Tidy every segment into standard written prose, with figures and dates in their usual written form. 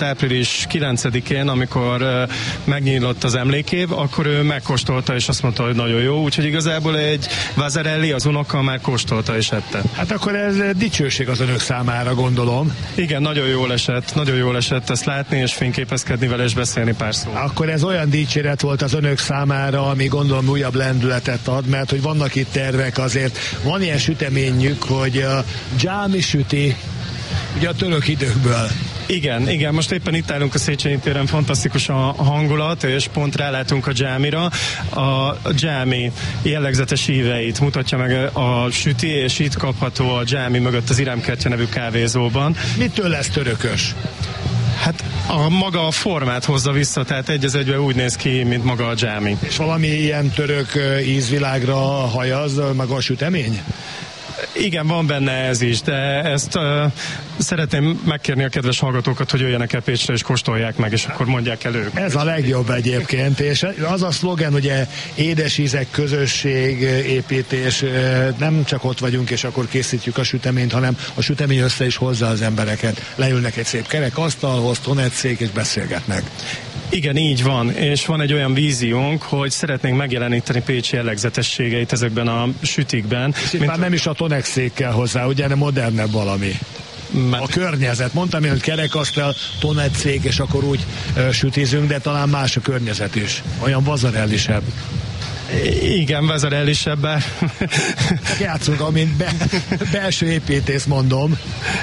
április 9-én, amikor megnyílott az emlékév, akkor ő megkóstolta, és azt mondta, hogy nagyon jó, úgyhogy igazából egy Vasarely az unoka már kóstolta és ette. Hát akkor ez dicsőség az önök számára, gondolom. Igen, nagyon jól esett ezt látni, és fényképezkedni vele, és beszélni pár szó. Akkor ez olyan dicséret volt az önök számára, ami gondolom újabb lendületet ad, mert hogy vannak itt tervek azért. Van ilyen süteményük, hogy a dzsámi süti, ugye a török időkből. Igen, most éppen itt állunk a Széchenyi téren, fantasztikus a hangulat, és pont rálátunk a dzsámira. A dzsámi jellegzetes íveit mutatja meg a süti, és itt kapható a dzsámi mögött az Iremkertje nevű kávézóban. Mitől lesz törökös? Hát maga a formát hozza vissza, tehát egy az egyben úgy néz ki, mint maga a dzsámi. És valami ilyen török ízvilágra hajaz maga a sütemény? Igen, van benne ez is, de ezt szeretném megkérni a kedves hallgatókat, hogy jöjjenek el Pécsre és kóstolják meg, és akkor mondják el ők. Ez a legjobb egyébként, és az a szlogen, ugye édes ízek, közösség, építés, nem csak ott vagyunk, és akkor készítjük a süteményt, hanem a sütemény össze is hozza az embereket. Leülnek egy szép kerek asztalhoz, tonetszék, és beszélgetnek. Igen, így van, és van egy olyan víziónk, hogy szeretnénk megjeleníteni Pécs jellegzetességeit ezekben a sütikben. És itt már nem is a tonexék kell hozzá, ugye, nem modernebb valami. A környezet. Mondtam én, hogy kerekasztal, tonetszék, és akkor úgy sütizünk, de talán más a környezet is. Olyan Vasarelyesebb. Igen, Vasarelyesebb. Játszunk, amint belső építész, mondom.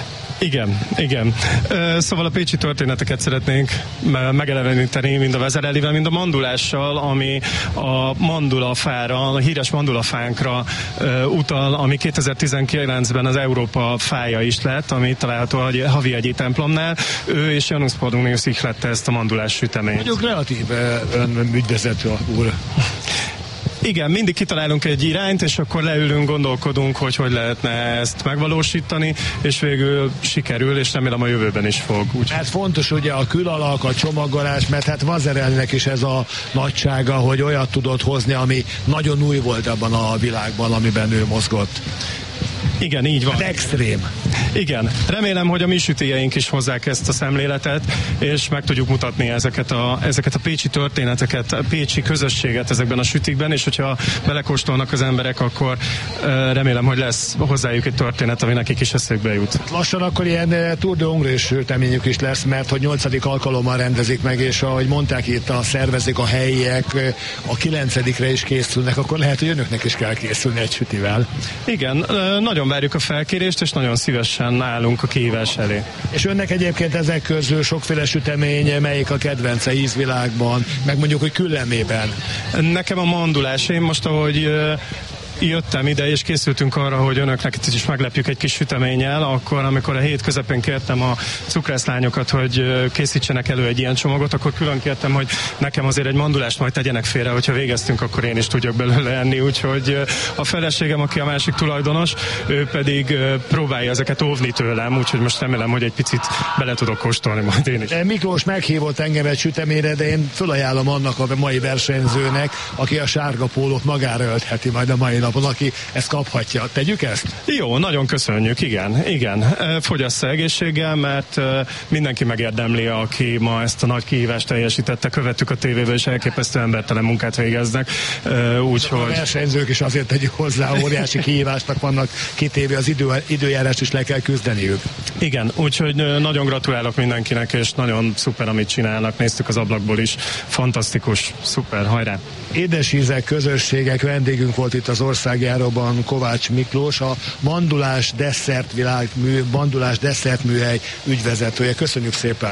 Igen. Szóval a pécsi történeteket szeretnénk megeleveníteni, mind a Vasarelyvel, mind a mandulással, ami a mandulafára, a híres mandulafánkra utal, ami 2019-ben az Európa fája is lett, ami található a Havihegyi templomnál. Ő és Janus Pordonius ihlette ezt a mandulás süteményt. Mondjuk relatív ügyvezető úr. Igen, mindig kitalálunk egy irányt, és akkor leülünk, gondolkodunk, hogy lehetne ezt megvalósítani, és végül sikerül, és remélem a jövőben is fog. Hát fontos ugye a külalak, a csomagolás, mert hát Vasarelynek is ez a nagysága, hogy olyat tudott hozni, ami nagyon új volt abban a világban, amiben ő mozgott. Igen, így van. Hát extrém. Igen, remélem, hogy a mi sütélyeink is hozzák ezt a szemléletet, és meg tudjuk mutatni ezeket a pécsi történeteket, a pécsi közösséget ezekben a sütikben, és hogyha belekóstolnak az emberek, akkor remélem, hogy lesz hozzájuk egy történet, ami nekik is eszükbe jut. Lassan akkor ilyen Tour de Hongrie süteményük is lesz, mert hogy 8. alkalommal rendezik meg, és ahogy mondták itt a szervezik, a helyiek, a 9-re is készülnek, akkor lehet, hogy önöknek is kell készülni egy sütivel. Igen, nagyon várjuk a felkérést, és nagyon szívesen állunk a kihívás elé. És önnek egyébként ezek közül sokféle sütemény, melyik a kedvence ízvilágban, meg mondjuk, hogy küllemében? Nekem a mandulás. Én most, ahogy jöttem ide, és készültünk arra, hogy önöknek itt is meglepjük egy kis süteménnyel, akkor amikor a hét közepén kértem a cukrászlányokat, hogy készítsenek elő egy ilyen csomagot, akkor külön kértem, hogy nekem azért egy mandulást majd tegyenek félre, hogyha végeztünk, akkor én is tudjak belőle enni, úgyhogy a feleségem, aki a másik tulajdonos, ő pedig próbálja ezeket óvni tőlem, úgyhogy most remélem, hogy egy picit bele tudok kóstolni majd én is. Miklós meghívott engem egy süteményre, de én fölajánlom annak a mai versenyzőnek, aki a sárga pólót magára öltheti majd a mai napon, aki ezt kaphatja. Tegyük ezt? Jó, nagyon köszönjük, igen. Fogyassza egészséggel, mert mindenki megérdemli, aki ma ezt a nagy kihívást teljesítette, követtük a tévéből, és elképesztő embertelen munkát végeznek. Úgyhogy... A versenyzők is azért tegyük hozzá, óriási kihívásnak vannak kitéve, az időjárást is le kell küzdeniük. Igen, úgyhogy nagyon gratulálok mindenkinek, és nagyon szuper, amit csinálnak, néztük az ablakból is. Fantasztikus, szuper, hajrá! Édes ízek, közösségek, vendégünk volt itt az országjáróban Kovács Miklós, a Mandulás desszertműhely ügyvezetője. Köszönjük szépen!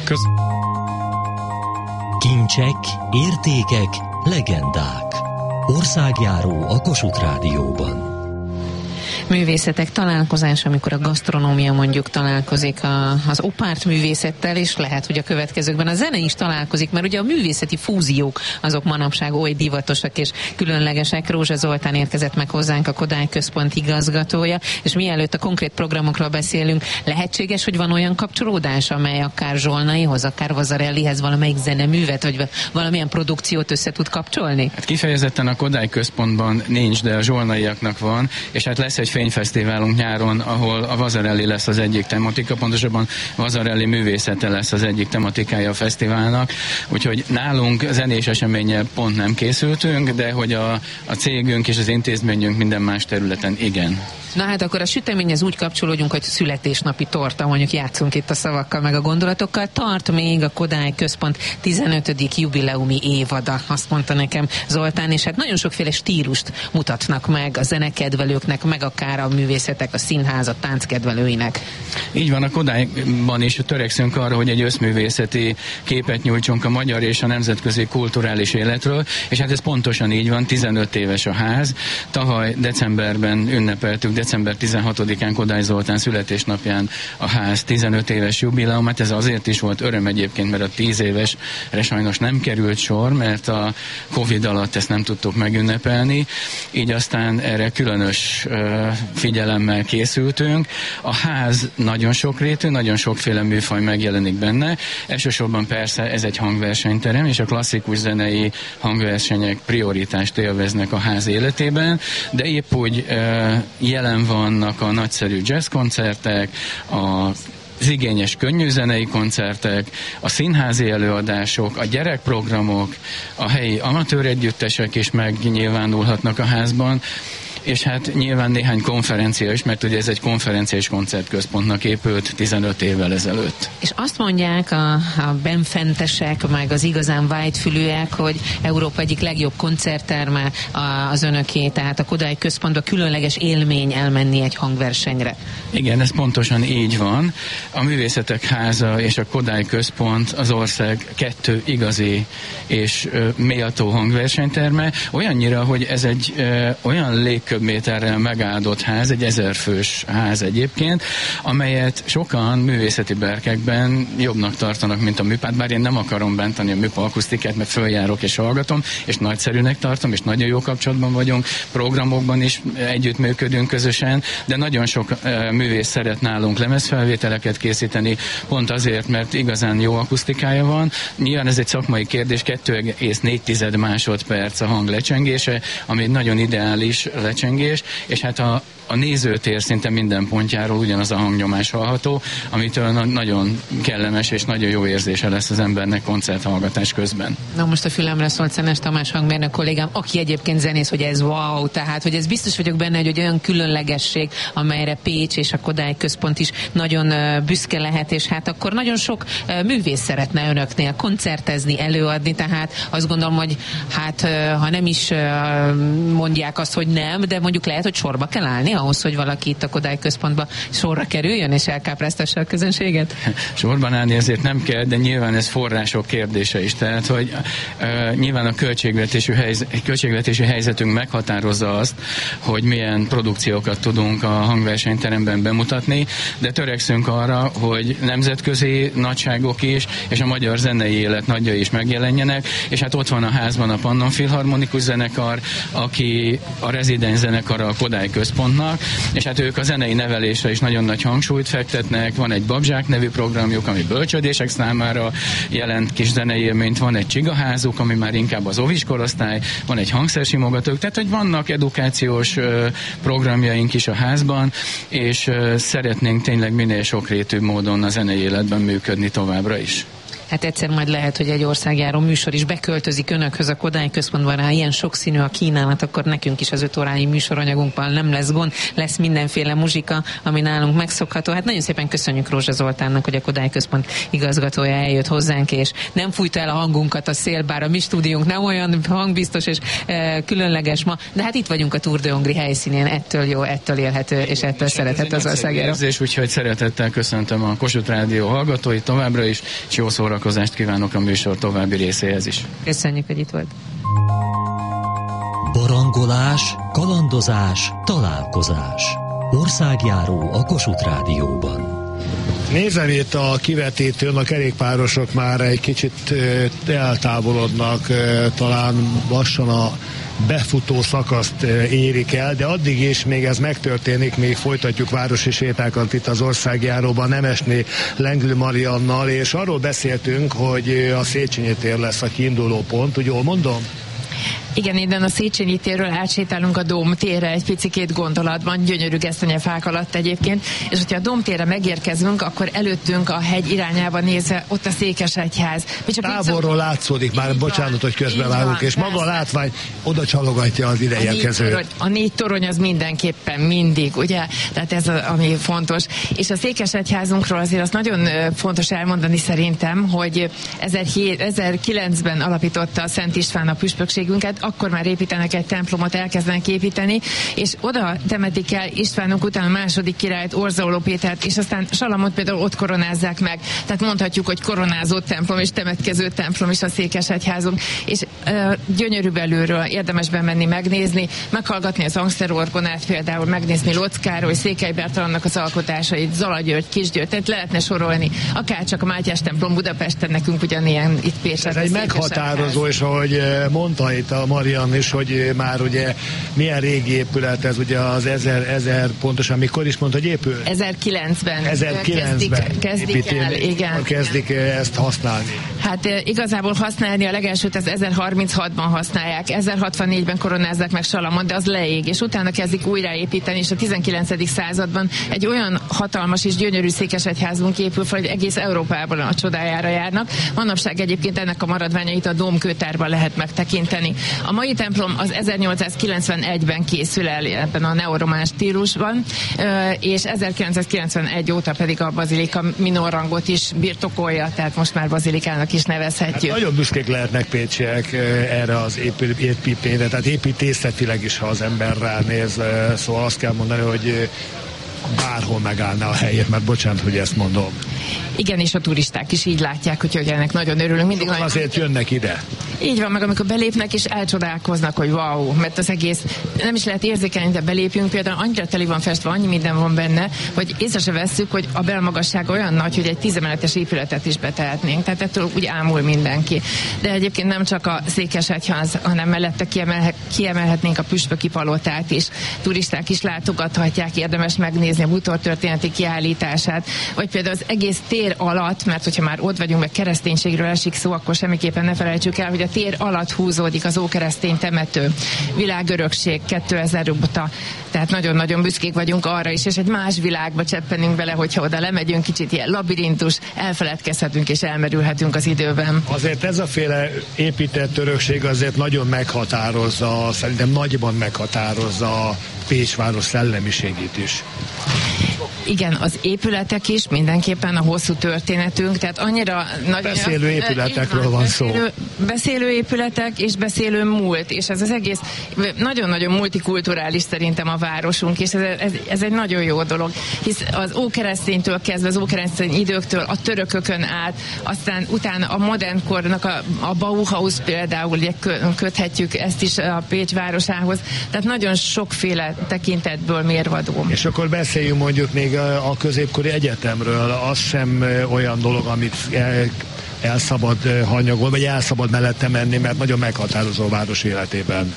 Kincsek, értékek, legendák. Országjáró a Kossuth Rádióban. Művészetek találkozás, amikor a gasztronómia mondjuk találkozik az opárt művészettel, és lehet, hogy a következőkben a zene is találkozik, mert ugye a művészeti fúziók azok manapság oly divatosak és különlegesek. Rózsa Zoltán érkezett meg hozzánk, a Kodály Központ igazgatója, és mielőtt a konkrét programokról beszélünk, lehetséges, hogy van olyan kapcsolódás, amely akár Zsolnaihoz, akár Vasarelyhez valamelyik zeneművet, vagy valamilyen produkciót össze tud kapcsolni? Hát kifejezetten a Kodály Központban nincs, de a zsolnaiaknak van, és hát lesz egy fényfesztiválunk nyáron, ahol a Vasarely lesz az egyik tematika, pontosabban Vasarely művészete lesz az egyik tematikája a fesztiválnak, úgyhogy nálunk zenés eseménnyel pont nem készültünk, de hogy a cégünk és az intézményünk minden más területen igen. Na hát akkor a süteményhez úgy kapcsolódjunk, hogy születésnapi torta, mondjuk játszunk itt a szavakkal meg a gondolatokkal. Tart még a Kodály Központ 15. jubileumi évada, azt mondta nekem Zoltán, és hát nagyon sokféle stílust mutatnak meg a zenekedvelőknek, meg akár a művészetek, a színház, a tánckedvelőinek. Így van, a Kodályban is törekszünk arra, hogy egy összművészeti képet nyújtsunk a magyar és a nemzetközi kulturális életről, és hát ez pontosan így van, 15 éves a ház. Tavaly decemberben ünnepeltük, december 16-án Kodály Zoltán születésnapján a ház 15 éves jubileumát. Ez azért is volt öröm egyébként, mert a 10 évesre sajnos nem került sor, mert a Covid alatt ezt nem tudtuk megünnepelni, így aztán erre különös figyelemmel készültünk. A ház nagyon sokrétű, nagyon sokféle műfaj megjelenik benne. Elsősorban persze ez egy hangversenyterem, és a klasszikus zenei hangversenyek prioritást élveznek a ház életében, de épp úgy jelen vannak a nagyszerű jazzkoncertek, az igényes könnyűzenei koncertek, a színházi előadások, a gyerekprogramok, a helyi amatőr együttesek is megnyilvánulhatnak a házban, és hát nyilván néhány konferencia is, mert ugye ez egy konferencia és koncertközpontnak épült 15 évvel ezelőtt. És azt mondják a benfentesek, meg az igazán vágyfülűek, hogy Európa egyik legjobb koncertterme az önöké, tehát a Kodály Központban különleges élmény elmenni egy hangversenyre. Igen, ez pontosan így van. A Művészetek Háza és a Kodály Központ az ország 2 igazi és méltó hangversenyterme, olyannyira, hogy ez egy olyan légköbméterrel megáldott ház, egy 1000 fős ház egyébként, amelyet sokan művészeti berkekben jobbnak tartanak, mint a műpát, bár én nem akarom bántani a műpa akusztikát, mert följárok és hallgatom, és nagyszerűnek tartom, és nagyon jó kapcsolatban vagyunk, programokban is együttműködünk közösen, de nagyon sok művész szeret nálunk lemezfelvételeket készíteni, pont azért, mert igazán jó akusztikája van. Nyilván ez egy szakmai kérdés, 2,4 másodperc a hang lecsengése, ami egy nagyon ideális lecsengés, és hát a nézőtér szinte minden pontjáról ugyanaz a hangnyomás hallható, amitől nagyon kellemes és nagyon jó érzése lesz az embernek koncerthallgatás közben. Na most a fülemre szólt Szenes Tamás hangmérnök kollégám, aki egyébként zenész, hogy ez wow, tehát hogy ez biztos vagyok benne, hogy olyan különlegesség, amelyre Pécs és a Kodály Központ is nagyon büszke lehet, és hát akkor nagyon sok művész szeretne önöknél koncertezni, előadni, tehát azt gondolom, hogy hát ha nem is mondják azt, hogy nem, de mondjuk lehet, hogy sorba kell állni ahhoz, hogy valaki itt a Kodály Központba sorra kerüljön és elkápráztassa a közönséget? Sorban állni ezért nem kell, de nyilván ez források kérdése is. Tehát, hogy nyilván a költségvetési helyzetünk meghatározza azt, hogy milyen produkciókat tudunk a hangversenyteremben bemutatni, de törekszünk arra, hogy nemzetközi nagyságok is, és a magyar zenei élet nagyjai is megjelenjenek, és hát ott van a házban a Pannon Filharmonikus Zenekar, aki a rezidens zenekara a Kodály Központnak, és hát ők a zenei nevelésre is nagyon nagy hangsúlyt fektetnek, van egy Babzsák nevű programjuk, ami bölcsödések számára jelent kis zenei élményt, van egy csigaházuk, ami már inkább az óvis korosztály, van egy hangszersimogatók, tehát hogy vannak edukációs programjaink is a házban, és szeretnénk tényleg minél sokrétűbb módon a zenei életben működni továbbra is. Hát egyszer majd lehet, hogy egy országjáró műsor is beköltözik önökhöz a Kodály Központban, ha ilyen sokszínű a kínálat, akkor nekünk is az 5 órányi műsoranyagunkban nem lesz gond, lesz mindenféle muzsika, ami nálunk megszokható. Hát nagyon szépen köszönjük Rózsa Zoltánnak, hogy a Kodály Központ igazgatója eljött hozzánk, és nem fújta el a hangunkat a szél, bár a mi stúdiónk nem olyan hangbiztos és különleges ma, de hát itt vagyunk a Tour de Hongrie helyszínén, ettől jó, ettől élhető, és ettől szerethető az országjáró. Úgyhogy szeretettel köszöntöm a Kossuth Rádió hallgatóit továbbra is, és jó szórakozást kívánok a műsor további részéhez is. Köszönjük, hogy itt volt. Barangolás, kalandozás, találkozás. Országjáró a Kossuth Rádióban. Nézem itt a kivetítőn, a kerékpárosok már egy kicsit eltávolodnak, talán lassan a befutó szakaszt érik el, de addig is még ez megtörténik, még folytatjuk városi sétákat itt az országjáróban, Nemesné Lenglő Mariannal, és arról beszéltünk, hogy a Széchenyi tér lesz a kiinduló pont, úgy jól mondom? Igen, innen a Széchenyi térről átsétálunk a Dóm térre egy picikét gondolatban, gyönyörű gesztenyefák alatt egyébként, és hogyha a Dóm térre megérkezünk, akkor előttünk a hegy irányába nézve ott a Székesegyház. Távolról látszódik már, bocsánat, hogy közbevágunk, és maga a látvány oda csalogatja az ideérkező. A 4 torony az mindenképpen mindig, ugye? Tehát ez ami fontos. És a Székesegyházunkról azért azt nagyon fontos elmondani szerintem, hogy 1009-ben alapította a Szent István a püspökségünket, akkor már építenek egy templomot, elkezdenek építeni, és oda temetik el Istvánunk után a második királyt, Orzaoló Pétert, és aztán Salamont például ott koronázzák meg. Tehát mondhatjuk, hogy koronázott templom és temetkező templom is a Székesegyházunk. És gyönyörű belülről érdemes bemenni, megnézni, meghallgatni az hangszerorgonát, például megnézni Locz Károly, Székely Bertalannak az alkotásait, Zala György, Kis György, tehát lehetne sorolni. Akár csak a Mátyás templom Budapesten, nekünk ugyanilyen itt Pécset. Ez egy meghatározó, és ahogy mondta itt a Marian is, hogy már ugye milyen régi épület ez, ugye az 1000 pontosan mikor is mondta, hogy épül? 1009-ben kezdik el, igen. Kezdik ezt használni. Hát igazából használni a legelsőt az 1036-ban használják, 1064-ben koronázzák meg Salamon, de az leég, és utána kezdik újraépíteni, és a 19. században egy olyan hatalmas és gyönyörű székesegyházunk épül fel, hogy egész Európában a csodájára járnak. Manapság egyébként ennek a maradványait a Dómkőtárban lehet megtekinteni. A mai templom az 1891-ben készül el ebben a neoromán stílusban, és 1991 óta pedig a bazilika minor rangot is birtokolja, tehát most már bazilikának is nevezhetjük. Hát nagyon büszkék lehetnek pécsiek erre az építményre, tehát építészetileg is, ha az ember ránéz, szóval azt kell mondani, hogy bárhol megállná a helyét, mert bocsánat, hogy ezt mondom. Igen, és a turisták is így látják, hogy ennek nagyon örülünk. Mindig nagyon azért jönnek ide. Így van, meg amikor belépnek és elcsodálkoznak, hogy wow, mert az egész nem is lehet érzékelni, de belépjünk, például annyira teli van festve, annyi minden van benne, hogy észre se vesszük, hogy a belmagasság olyan nagy, hogy egy 10 emeletes épületet is betehetnénk. Tehát ettől úgy ámul mindenki. De egyébként nem csak a Székesegyház, hanem mellette kiemelhetnénk a püspöki palotát is. Turisták is látogathatják, érdemes megnézni a bútortörténeti kiállítását, vagy például az egész tér alatt, mert hogyha már ott vagyunk, meg kereszténységről esik szó, akkor semmiképpen ne felejtsük el, hogy a tér alatt húzódik az ókeresztény temető. Világörökség 2000 óta. Tehát nagyon-nagyon büszkék vagyunk arra is, és egy más világba cseppenünk bele, hogyha oda lemegyünk, kicsit ilyen labirintus, elfeledkezhetünk és elmerülhetünk az időben. Azért ez a féle épített örökség azért nagyon meghatározza, szerintem nagyban meghatározza a Pécsváros szellemiségét is. Igen, az épületek is mindenképpen a hosszú történetünk, tehát annyira nagy... Beszélő épületekről van szó. Beszélő épületek és beszélő múlt, és ez az egész nagyon-nagyon multikulturális szerintem a városunk, és ez egy nagyon jó dolog, hisz az ókereszténytől kezdve, az ókeresztény időktől, a törökökön át, aztán utána a modern kornak a Bauhaus például, ugye köthetjük ezt is a Pécs városához, tehát nagyon sokféle tekintetből mérvadó. És akkor beszéljünk mondjuk még a középkori egyetemről, az sem olyan dolog, amit el szabad hanyagolni, vagy el szabad mellette menni, mert nagyon meghatározó a város életében.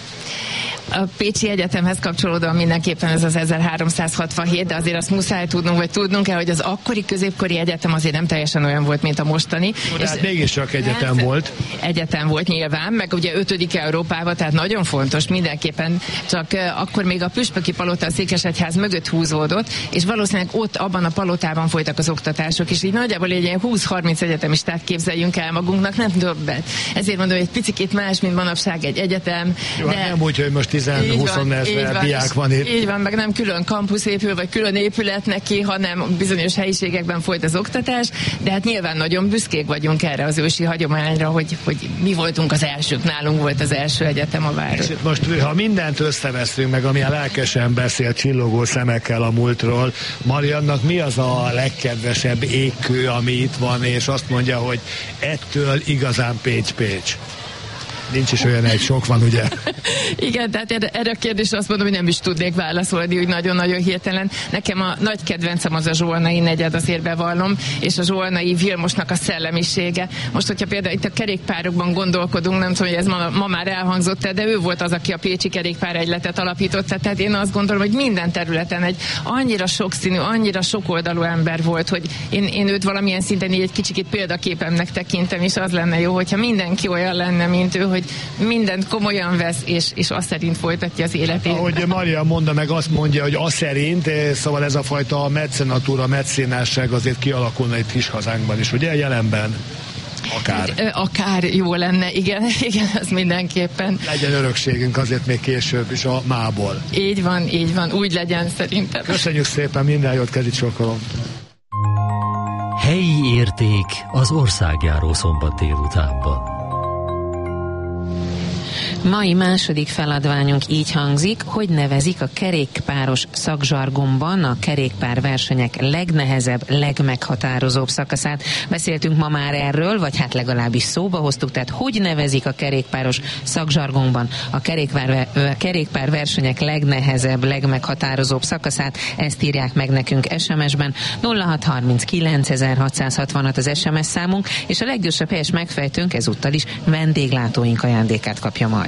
A Pécsi Egyetemhez kapcsolódóan mindenképpen ez az 1367, de azért azt muszáj tudnunk kell, hogy az akkori középkori egyetem azért nem teljesen olyan volt, mint a mostani. De hát mégiscsak egyetem volt. Egyetem volt nyilván, meg ugye 5. Európában, tehát nagyon fontos mindenképpen, csak akkor még a püspöki palota a Székesegyház mögött húzódott, és valószínűleg ott abban a palotában folytak az oktatások, és így nagyjából egy ilyen 20-30 egyetemistát képzeljünk el magunknak, nem többet. Ezért mondom, hogy egy picit más, mint manapság egy egyetem. Jó, de nem úgy, hogy most 10-20 ezer diák van itt. Így van, meg nem külön kampusz épül, vagy külön épület neki, hanem bizonyos helyiségekben folyt az oktatás, de hát nyilván nagyon büszkék vagyunk erre az ősi hagyományra, hogy mi voltunk az elsők, nálunk volt az első egyetem a város. Most, ha mindent összeveszünk meg, amilyen lelkesen beszél csillogó szemekkel a múltról, Mariannak mi az a legkedvesebb égkő, ami itt van, és azt mondja, hogy ettől igazán Pécs. Nincs is olyan egy, sok van, ugye? Igen, tehát erre a kérdésre azt mondom, hogy nem is tudnék válaszolni, úgy nagyon-nagyon hirtelen. Nekem a nagy kedvencem az a zsolnai negyed, azért bevallom, és a zsolnai Vilmosnak a szellemisége. Most, hogyha például itt a kerékpárokban gondolkodunk, nem tudom, hogy ez ma már elhangzott, de ő volt az, aki a pécsi kerékpáregyletet alapította, tehát én azt gondolom, hogy minden területen egy annyira sokszínű, annyira sokoldalú ember volt, hogy én őt valamilyen szinten így egy kicsikét példaképemnek tekintem, és az lenne jó, hogyha mindenki olyan lenne, mint ő, hogy hogy mindent komolyan vesz, és azt szerint folytatja az életét. Ahogy Maria mondta, meg azt mondja, hogy azt szerint, szóval ez a fajta mecenatúra, mecénásság azért kialakulna itt kis hazánkban is, ugye jelenben? Akár jó lenne, igen, az mindenképpen. Legyen örökségünk azért még később is a mából. Így van, úgy legyen szerintem. Köszönjük szépen, minden jót, kezit sokolom. Helyi érték az országjáró szombat délutánban. Mai második feladványunk így hangzik, hogy nevezik a kerékpáros szakzsargonban a kerékpárversenyek legnehezebb, legmeghatározóbb szakaszát. Beszéltünk ma már erről, vagy hát legalábbis szóba hoztuk, tehát hogy nevezik a kerékpáros szakzsargonban a kerékpárversenyek legnehezebb, legmeghatározóbb szakaszát. Ezt írják meg nekünk SMS-ben. 0639 az SMS számunk, és a leggyorsabb helyes megfejtőnk ezúttal is vendéglátóink ajándékát kapja majd.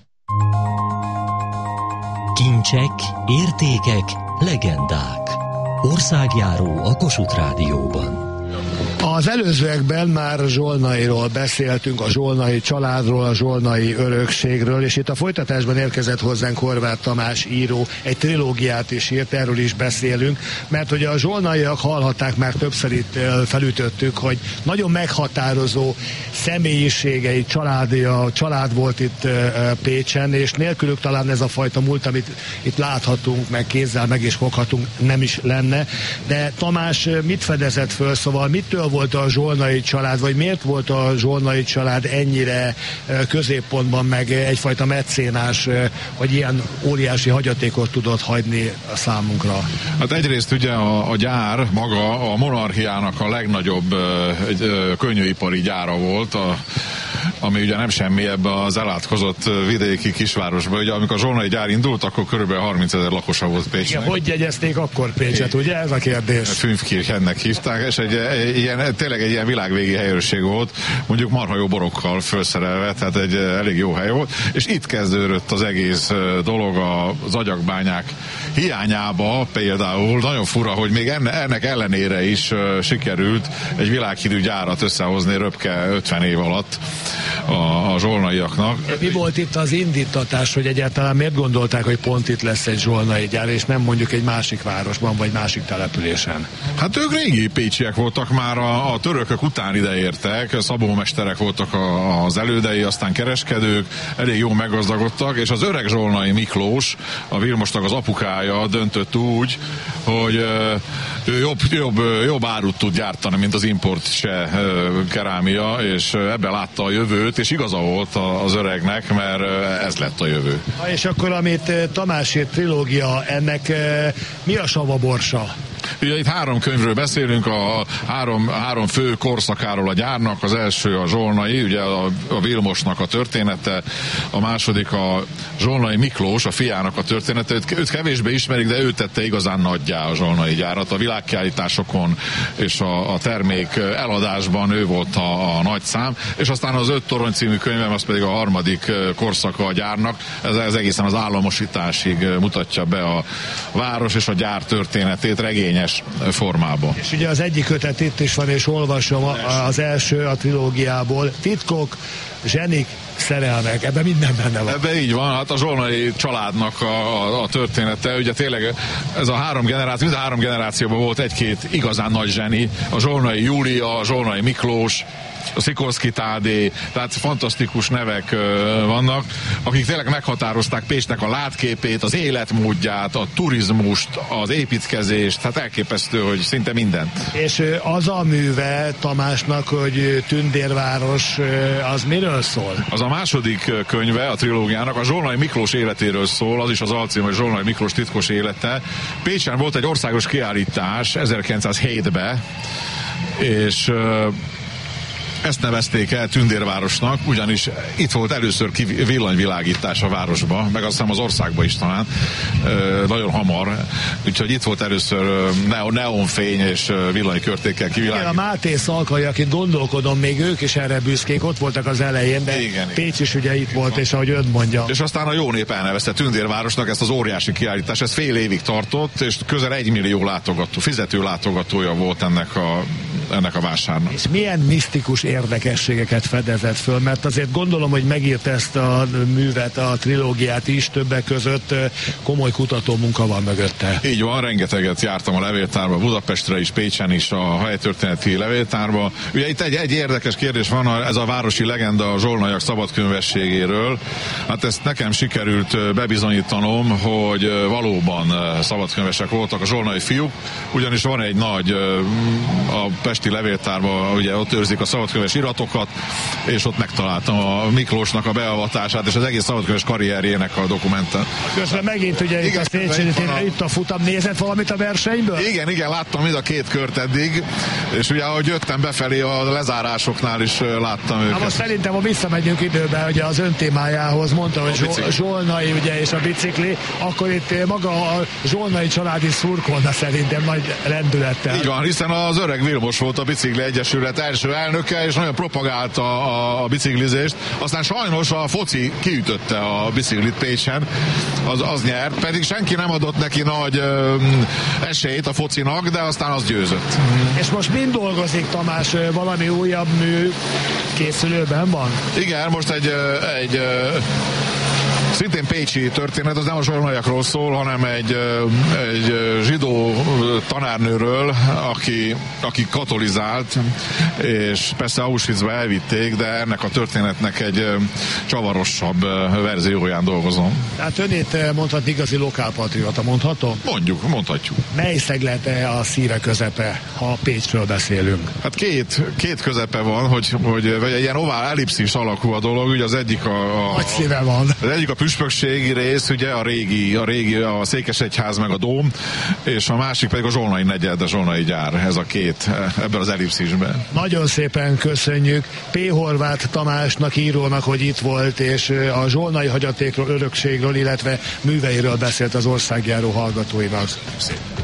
Kincsek, értékek, legendák. Országjáró a Kossuth Rádióban. Az előzőekben már Zsolnairól beszéltünk, a zsolnai családról, a zsolnai örökségről, és itt a folytatásban érkezett hozzánk Horváth Tamás író, egy trilógiát is írt, erről is beszélünk, mert hogy a zsolnaiak, hallhatták már többször itt felütöttük, hogy nagyon meghatározó személyiségei, család volt itt Pécsen, és nélkülük talán ez a fajta múlt, amit itt láthatunk, meg kézzel meg is foghatunk, nem is lenne. De Tamás mit fedezett föl, szóval mitől volt a zsolnai család, vagy miért volt a zsolnai család ennyire középpontban, meg egyfajta mecénás, vagy ilyen óriási hagyatékot tudott hagyni a számunkra? Hát egyrészt ugye a gyár maga a monarchiának a legnagyobb könnyűipari gyára volt, ami ugye nem semmi ebbe az elátkozott vidéki kisvárosba. Ugye amikor a zsolnai gyár indult, akkor körülbelül 30 000 lakosa volt Pécsnek. Igen, hogy jegyezték akkor Pécset, ugye? Ez a kérdés. Fünfkirchennek hívták, és tényleg egy ilyen világvégi helyőrség volt, mondjuk marha jó borokkal felszerelve, tehát egy elég jó hely volt, és itt kezdődött az egész dolog az agyagbányák hiányába például. Nagyon fura, hogy még ennek ellenére is sikerült egy világhírű gyárat összehozni röpke 50 év alatt a zsolnaiaknak. Mi volt itt az indítatás, hogy egyáltalán miért gondolták, hogy pont itt lesz egy zsolnai gyár, és nem mondjuk egy másik városban, vagy másik településen? Hát ők régi pécsiek voltak, már a törökök után ideértek, szabómesterek voltak az elődei, aztán kereskedők, elég jól meggazdagodtak, és az öreg zsolnai Miklós, a Vilmosnak az apukája döntött úgy, hogy ő jobb árut tud gyártani, mint az import se kerámia, és ebben látta a jövőt, és igaza volt az öregnek, mert ez lett a jövő. És akkor, amit Tamás írt, trilógia, ennek mi a savaborsa? Ugye itt 3 könyvről beszélünk, a három fő korszakáról a gyárnak. Az első a zsolnai, ugye a Vilmosnak a története, a második a zsolnai Miklós, a fiának a története. Őt kevésbé ismerik, de ő tette igazán nagyjá a zsolnai gyárat. A világkiállításokon és a termék eladásban ő volt a nagy szám, és aztán az 5 torony című könyvem, az pedig a harmadik korszaka a gyárnak. Ez egészen az államosításig mutatja be a város és a gyár történetét regényes formában. És ugye az egyik kötet itt is van, és olvasom az első a trilógiából. Titkok, zsenik, szerelmek, ebben minden benne van. Ebben így van, hát a zsolnai családnak a története, ugye tényleg ez a 3 generáció, mind a 3 generációban volt egy-két igazán nagy zseni, a zsolnai Júlia, a zsolnai Miklós, a Szikorszky Tádé, tehát fantasztikus nevek vannak, akik tényleg meghatározták Pécsnek a látképét, az életmódját, a turizmust, az építkezést, hát elképesztő, hogy szinte mindent. És az a műve Tamásnak, hogy Tündérváros, az miről szól? Az a második könyve a trilógiának, a Zsolnai Miklós életéről szól, az is az alcím, hogy Zsolnai Miklós titkos élete. Pécsen volt egy országos kiállítás 1907-ben, és ezt nevezték el Tündérvárosnak, ugyanis itt volt először villanyvilágítás a városba, meg azt hiszem az országban is talán, nagyon hamar. Úgyhogy itt volt először neonfény és villanykörtékkel kivilágítás. Igen, a Máté Szalkai, akit gondolkodom, még ők is erre büszkék, ott voltak az elején, de igen, Pécs is ugye itt volt, és ahogy ön mondja. És aztán a jó nép elnevezte Tündérvárosnak ezt az óriási kiállítást, ez fél évig tartott, és közel 1 millió látogató, fizető látogatója volt ennek a vásárnak. És milyen misztikus érdekességeket fedezett föl, mert azért gondolom, hogy megírt ezt a művet, a trilógiát is, többek között komoly kutatómunka van mögötte. Így van, rengeteget jártam a levéltárba, Budapestre is, Pécsen is, a helytörténeti levéltárba. Ugye itt egy érdekes kérdés van, ez a városi legenda a zsolnaiak szabadkönyvességéről. Hát ezt nekem sikerült bebizonyítanom, hogy valóban szabadkönyvesek voltak a zsolnai fiúk, ugyanis van egy nagy, a pesti levéltárban, ugye ott őrzik a szabadkönyves iratokat, és ott megtaláltam a Miklósnak a beavatását, és az egész szabadkönyves karrierjének a dokumentum. Közben megint ugye igen, itt a futam, nézett valamit a versenyből? Igen, láttam mind a két kört eddig, és ugye ahogy jöttem befelé a lezárásoknál is láttam őket. Most szerintem, ha visszamegyünk időben, ugye az ön témájához, mondta, hogy zsolnai ugye, és a bicikli, akkor itt maga a zsolnai család is szurkolna szerintem nagy rendülettel. Így van, hiszen az öreg Vilmos volt a Bicikli Egyesület első elnöke, és nagyon propagálta a biciklizést. Aztán sajnos a foci kiütötte a biciklit Pécsen, az nyert, pedig senki nem adott neki nagy esélyt a focinak, de aztán az győzött. És most mind dolgozik, Tamás, valami újabb mű készülőben van? Igen, most egy szintén pécsi történet, az nem a zsolnaiakról szól, hanem egy zsidó tanárnőről, aki katolizált, és persze Auschwitzba elvitték, de ennek a történetnek egy csavarosabb verzióján dolgozom. Hát önét mondhatni igazi lokálpatriota, mondhatom? Mondhatjuk. Mely szeglete a szíve közepe, ha Pécsről beszélünk? Hát két közepe van, hogy egy ilyen ovál ellipszis alakú a dolog, ugye az egyik nagy szíve van. Az egyik a püspökségi rész, ugye a régi a Székesegyház meg a Dóm, és a másik pedig a zsolnai negyed, a zsolnai gyár, ez a két ebben az ellipszisben. Nagyon szépen köszönjük P. Horváth Tamásnak, írónak, hogy itt volt, és a zsolnai hagyatékról, örökségről, illetve műveiről beszélt az országjáró hallgatóinak. Szép.